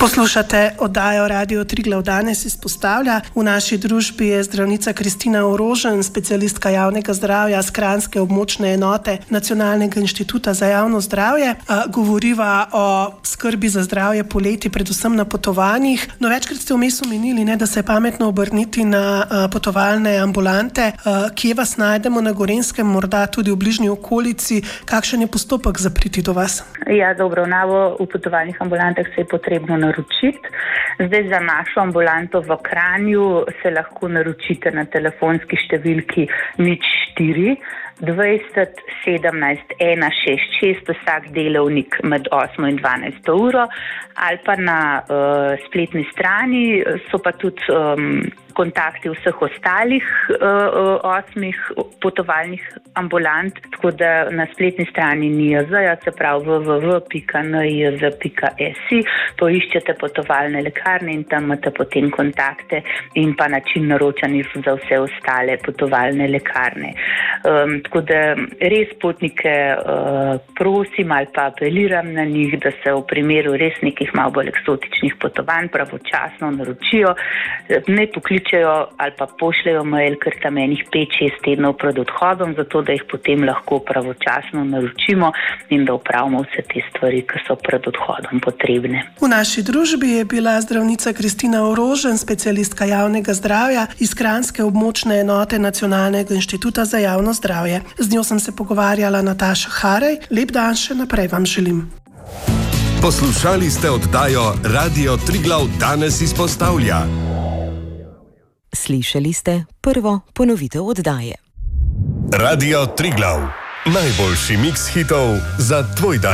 Poslušate oddajo Radio Triglav danes izpostavlja. V naši družbi je zdravnica Kristina Orožen, specialistka javnega zdravja s kranjske območne enote Nacionalnega inštituta za javno zdravje. Govoriva o skrbi za zdravje poleti, predvsem na potovanjih. No, večkrat ste vmes omenili, da se je pametno obrniti na potovalne ambulante. Kje vas najdemo na Gorenjskem, morda tudi v bližnji okolici? Kakšen je postopek za priti do vas? Ja, za obravnavo v potovalnih ambulantah se je potrebno naročiti. Zdaj za našo ambulanto v Kranju se lahko naročite na telefonski številki 04 20 17 166 vsak delovnik med 8 in 12 uro, ali pa na spletni strani so pa tudi kontakti vseh ostalih 8 potovalnih ambulant, tako da na spletni strani NIJZ, se pravi www.nijz.si, poiščete potovalne lekarne in tam imate potem kontakte in pa način naročanja za vse ostale potovalne lekarne. Tako da res potnike prosim ali pa apeliram na njih, da se v primeru res nekih malo bolj eksotičnih potovanj pravočasno naročijo, ne pokličejo ali pa pošljejo mail kar tam enih 5-6 tednov pred odhodom, zato da jih potem lahko pravočasno naročimo in da opravimo vse te stvari, ki so pred odhodom potrebne. V naši družbi je bila zdravnica Kristina Orožen, specialistka javnega zdravja iz kranjske območne enote Nacionalnega inštituta za javno zdravje. Z njo sem se pogovarjala Nataša Harej. Lep dan še naprej vam želim. Poslušali ste oddajo Radio Triglav danes izpostavlja. Slišali ste prvo ponovitev oddaje. Radio Triglav. Najboljši miks hitov za tvoj dan.